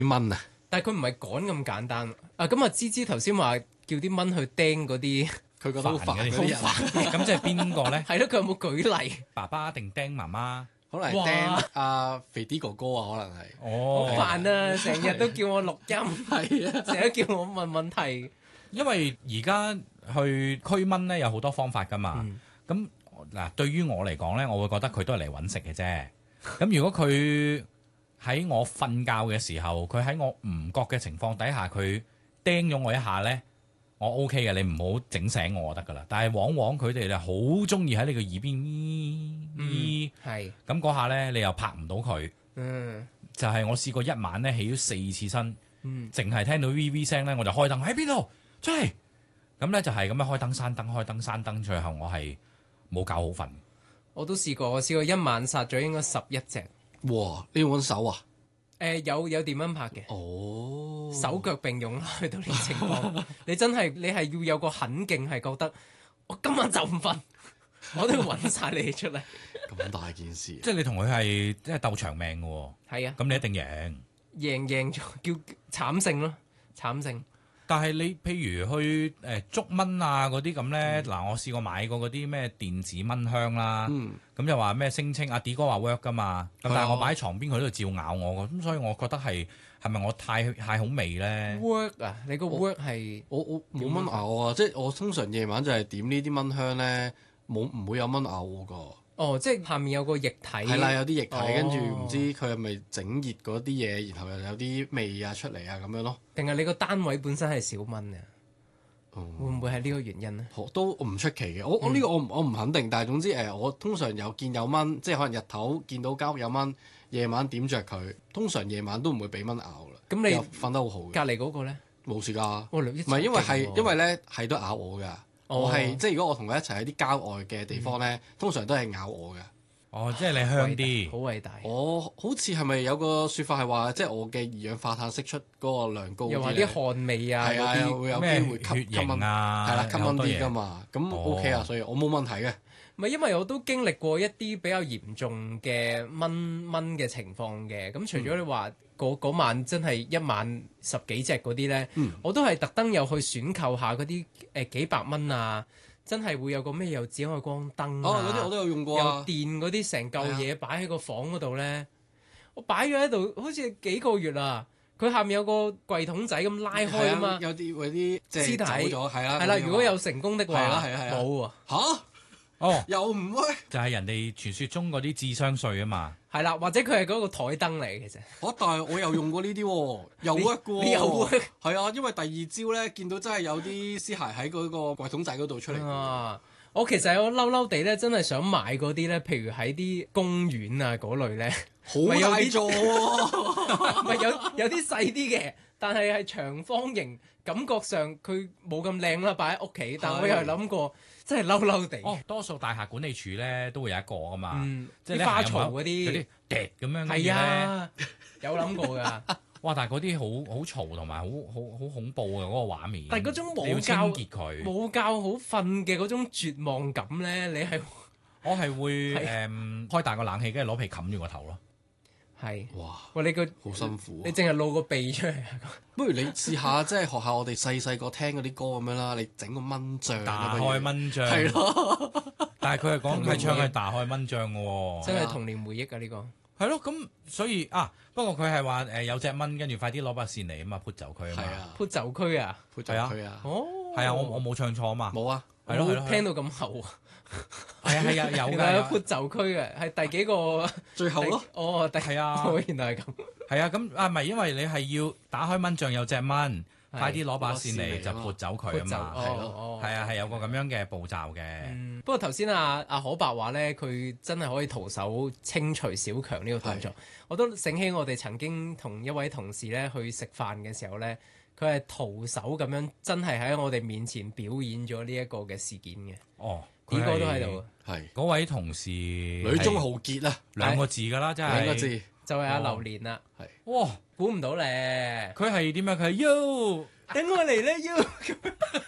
蚊啊， 但係佢唔係趕咁簡單啊！咁啊，芝芝頭先話叫啲蚊去釘嗰啲， 佢覺得好煩嗰啲人， 咁即係邊個咧？ 係咯，佢有冇舉例？ 爸爸定釘媽媽？ 可能係釘阿肥啲哥哥啊，可能係。 哦， 好煩啊！成日都叫我錄音， 係啊， 成日都叫我問問題。 因為而家去驅蚊咧有好多方法噶嘛。咁嗱，對於我嚟講咧，我會覺得佢都係嚟揾食嘅啫。咁如果佢喺我瞓覺嘅時候，佢喺我唔覺嘅情況底下，佢釘咗我一下咧，我 OK 嘅，你唔好整醒我就得噶啦。但係往往佢哋就好中意喺你個耳邊係咁嗰下咧，你又拍唔到佢。 嗯， 就係我試過一晚咧起咗4次身，淨係聽到 V 聲咧，我就開燈喺邊度出嚟。咁咧就係咁樣開燈閂燈開燈閂燈，最後我係冇覺好瞓。 我都試過，我試過一晚殺咗應該11隻。 哇！你用揾手啊？ 有電蚊拍嘅。 哦， 手腳並用啦，去到呢情況，你係要有個狠勁，係覺得我今晚就唔瞓，我都要揾晒你出嚟。 咁大件事， 即係你同佢係即係鬥長命嘅喎。 係啊， 咁你一定贏。 贏咗叫慘勝咯，慘勝。 但係你譬如去捉蚊啊嗰啲咁咧，嗱我試過買過嗰啲咩電子蚊香啦，咁就話咩聲稱阿 D 哥話 work 噶嘛，咁但係我擺喺床邊佢都照咬我嘅，咁所以我覺得係咪我太好味咧 ？work 啊，你個 work 係我冇蚊咬啊，即係我通常夜晚就係點呢啲蚊香咧，唔會有蚊咬我噶。 哦，即係下面有個液體， 係啦，有啲液體，跟住唔知佢係咪整熱嗰啲嘢，然後又有啲味啊出嚟啊咁樣咯。 定係你個單位本身係少蚊啊？會唔會係呢個原因咧？ 都唔出奇嘅，我呢個我唔肯定，但係總之我通常有見有蚊，即係可能日頭見到間屋有蚊，夜晚點着佢，通常夜晚都唔會俾蚊咬啦。 咁你瞓得好好嘅， 隔離嗰個咧冇事㗎， 唔係因為咧係都咬我㗎。我係即係如果我同佢一齊喺啲郊外嘅地方咧，通常都係咬我嘅。 哦，即係你香啲， 好偉大。 我好似係咪有個説法係話，即係我嘅二氧化碳釋出嗰個量高啲， 又話啲汗味啊， 係啊，會有機會吸蚊啊， 係啦，吸蚊啲㗎嘛。咁 OK 啊，所以我冇問題嘅。 唔係因為我都經歷過一啲比較嚴重嘅蚊嘅情況嘅。咁除咗你話嗰晚真係一晚10幾隻嗰啲咧，我都係特登有去選購下嗰啲幾百蚊啊。真係會有個咩有紫外光燈啊！ 嗰啲我都有用過有電嗰啲成嚿嘢擺喺個房嗰度咧，我擺咗喺度好似幾個月啦。佢下面有個櫃桶仔咁拉開啊嘛， 有啲屍體咗，係啦， 係啦。如果有成功的話， 係冇啊嚇哦， 又唔會就係人哋傳説中嗰啲智商稅啊嘛。 係啦，或者佢係嗰個台燈嚟其實。 但係我又用過呢啲喎，又 work 喎。 你又 work？ 係啊，因為第二朝咧見到真係有啲屍骸喺嗰個櫃桶仔嗰度出嚟。 我其實我嬲嬲地咧，真係想買嗰啲咧，譬如喺啲公園啊嗰類咧， 好大座喎， 唔係有啲細啲嘅，但係長方形，感覺上佢冇咁靚啦，擺喺屋企。但我又諗過，真係嬲嬲地。 哦，多數大廈管理處咧都會有一個噶嘛，即係啲花槽嗰啲咁樣嘅嘢係啊，有諗過㗎。 哇！但係嗰啲好嘈同埋好恐怖嘅嗰個畫面。 但係嗰種冇覺好瞓嘅嗰種絕望感咧，你係我係會開大個冷氣，跟住攞被冚住個頭咯。 係哇！ 喂，你個好辛苦， 你淨係露個鼻出嚟。 不如你試下即係學下我哋細個聽嗰啲歌咁樣啦，你整個蚊帳， 打開蚊帳係咯。 但係佢係講係唱係打開蚊帳嘅喎， 真係童年回憶啊！呢個係咯，咁所以不過佢係話有隻蚊，跟住快啲攞把扇嚟啊嘛，潑走佢啊嘛， 潑走區啊， 潑走佢啊， 哦， 係啊，我冇唱錯啊嘛， 冇啊， 係咯， 聽到咁後啊， 係啊有㗎， 潑走區嘅係第幾個？ 最後咯， 係啊， 原來係咁， 係啊，咁唔係因為你係要打開蚊帳有隻蚊。快啲攞把扇嚟就撥走佢啊嘛， 係咯， 係啊，係有個咁樣嘅步驟嘅。 不過頭先阿可白話咧，佢真係可以徒手清除小強呢個動作。我都醒起我哋曾經同一位同事咧去食飯嘅時候咧，佢係徒手咁樣真係喺我哋面前表演咗呢一個嘅事件嘅。 哦， 幾個都喺度。 係嗰位同事女中豪傑啊 ，2個字㗎啦，真係 2個字。 就係阿榴蓮啦， 係哇， 估唔到咧， 佢係點樣？佢係 Yo， 等我嚟咧 Yo，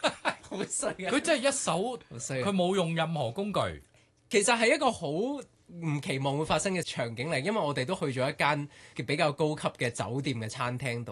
好衰啊！ 佢真係一手，佢冇用任何工具， 其實係一個好唔期望會發生嘅場景嚟，因為我哋都去咗一間嘅比較高級嘅酒店嘅餐廳度。